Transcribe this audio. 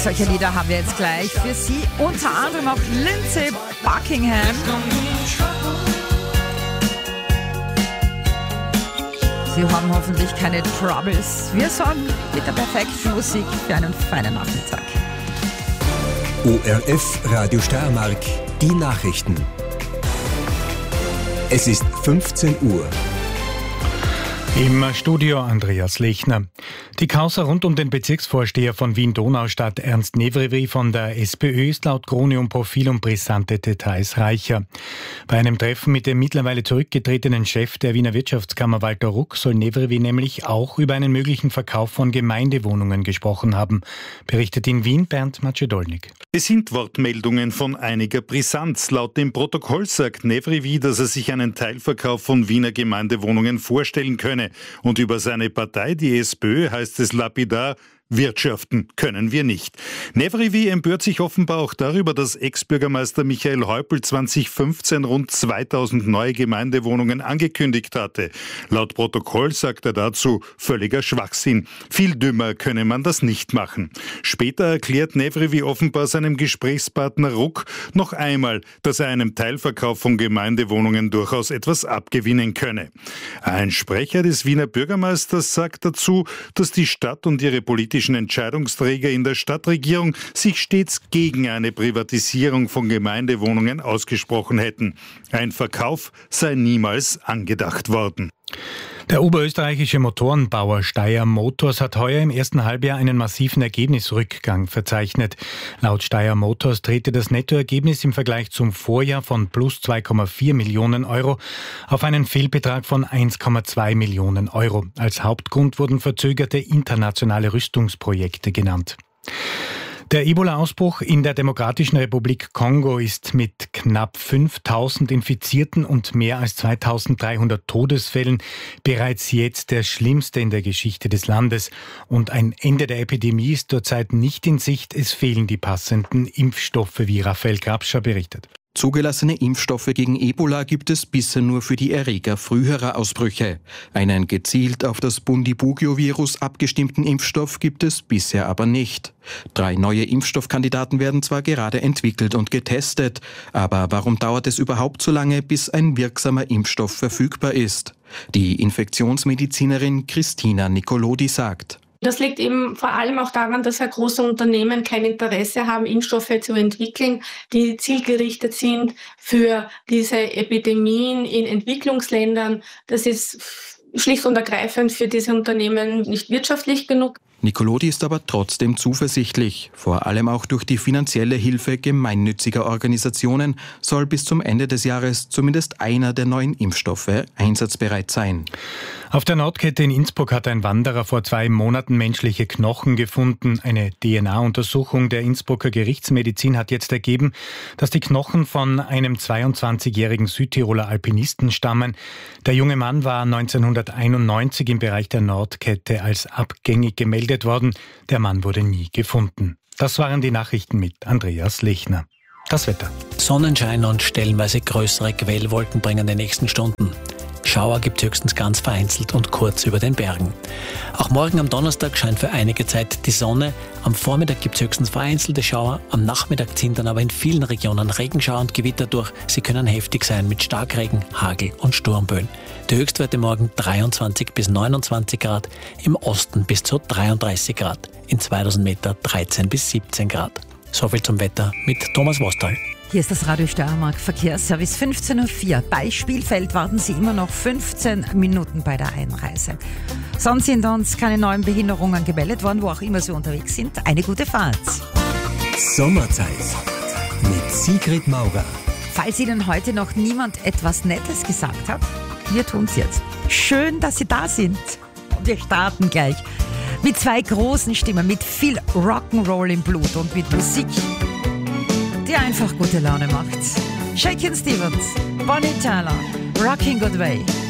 Solche Lieder haben wir jetzt gleich für Sie. Unter anderem auch Lindsay Buckingham. Sie haben hoffentlich keine Troubles. Wir sorgen mit der perfekten Musik für einen feinen Nachmittag. ORF Radio Steiermark, die Nachrichten. Es ist 15 Uhr. Im Studio Andreas Lechner. Die Causa rund um den Bezirksvorsteher von Wien-Donaustadt Ernst Nevrivi von der SPÖ ist laut Krone um Profil und brisante Details reicher. Bei einem Treffen mit dem mittlerweile zurückgetretenen Chef der Wiener Wirtschaftskammer Walter Ruck soll Nevrivi nämlich auch über einen möglichen Verkauf von Gemeindewohnungen gesprochen haben, berichtet in Wien Bernd Macedolnik. Es sind Wortmeldungen von einiger Brisanz. Laut dem Protokoll sagt Nevrivi, dass er sich einen Teilverkauf von Wiener Gemeindewohnungen vorstellen könne. Und über seine Partei, die SPÖ, heißt es lapidar: Wirtschaften können wir nicht. Nevrivi empört sich offenbar auch darüber, dass Ex-Bürgermeister Michael Häupl 2015 rund 2000 neue Gemeindewohnungen angekündigt hatte. Laut Protokoll sagt er dazu: völliger Schwachsinn. Viel dümmer könne man das nicht machen. Später erklärt Nevrivi offenbar seinem Gesprächspartner Ruck noch einmal, dass er einem Teilverkauf von Gemeindewohnungen durchaus etwas abgewinnen könne. Ein Sprecher des Wiener Bürgermeisters sagt dazu, dass die Stadt und ihre politischen Entscheidungsträger in der Stadtregierung sich stets gegen eine Privatisierung von Gemeindewohnungen ausgesprochen hätten. Ein Verkauf sei niemals angedacht worden. Der oberösterreichische Motorenbauer Steyr Motors hat heuer im ersten Halbjahr einen massiven Ergebnisrückgang verzeichnet. Laut Steyr Motors drehte das Nettoergebnis im Vergleich zum Vorjahr von plus 2,4 Millionen Euro auf einen Fehlbetrag von 1,2 Millionen Euro. Als Hauptgrund wurden verzögerte internationale Rüstungsprojekte genannt. Der Ebola-Ausbruch in der Demokratischen Republik Kongo ist mit knapp 5.000 Infizierten und mehr als 2.300 Todesfällen bereits jetzt der schlimmste in der Geschichte des Landes. Und ein Ende der Epidemie ist zurzeit nicht in Sicht. Es fehlen die passenden Impfstoffe, wie Raphael Grabscher berichtet. Zugelassene Impfstoffe gegen Ebola gibt es bisher nur für die Erreger früherer Ausbrüche. Einen gezielt auf das Bundibugyo-Virus abgestimmten Impfstoff gibt es bisher aber nicht. 3 neue Impfstoffkandidaten werden zwar gerade entwickelt und getestet, aber warum dauert es überhaupt so lange, bis ein wirksamer Impfstoff verfügbar ist? Die Infektionsmedizinerin Christina Nicolodi sagt: Das liegt eben vor allem auch daran, dass große Unternehmen kein Interesse haben, Impfstoffe zu entwickeln, die zielgerichtet sind für diese Epidemien in Entwicklungsländern. Das ist schlicht und ergreifend für diese Unternehmen nicht wirtschaftlich genug. Nicolodi ist aber trotzdem zuversichtlich. Vor allem auch durch die finanzielle Hilfe gemeinnütziger Organisationen soll bis zum Ende des Jahres zumindest einer der neuen Impfstoffe einsatzbereit sein. Auf der Nordkette in Innsbruck hat ein Wanderer vor 2 Monaten menschliche Knochen gefunden. Eine DNA-Untersuchung der Innsbrucker Gerichtsmedizin hat jetzt ergeben, dass die Knochen von einem 22-jährigen Südtiroler Alpinisten stammen. Der junge Mann war 1991 im Bereich der Nordkette als abgängig gemeldet worden. Der Mann wurde nie gefunden. Das waren die Nachrichten mit Andreas Lechner. Das Wetter. Sonnenschein und stellenweise größere Quellwolken bringen die nächsten Stunden. Schauer gibt höchstens ganz vereinzelt und kurz über den Bergen. Auch morgen am Donnerstag scheint für einige Zeit die Sonne. Am Vormittag gibt es höchstens vereinzelte Schauer. Am Nachmittag ziehen dann aber in vielen Regionen Regenschauer und Gewitter durch. Sie können heftig sein mit Starkregen, Hagel und Sturmböen. Die Höchstwerte morgen 23 bis 29 Grad, im Osten bis zu 33 Grad, in 2000 Meter 13 bis 17 Grad. Soviel zum Wetter mit Thomas Wostal. Hier ist das Radio Steiermark Verkehrsservice 15.04 Uhr. Bei Spielfeld warten Sie immer noch 15 Minuten bei der Einreise. Sonst sind uns keine neuen Behinderungen gemeldet worden, wo auch immer Sie unterwegs sind. Eine gute Fahrt. Sommerzeit mit Sigrid Maurer. Falls Ihnen heute noch niemand etwas Nettes gesagt hat, wir tun es jetzt. Schön, dass Sie da sind. Und wir starten gleich mit 2 großen Stimmen, mit viel Rock'n'Roll im Blut und mit Musik, die einfach gute Laune macht. Shakin' Stevens, Bonnie Tyler, Rockin' Good Way.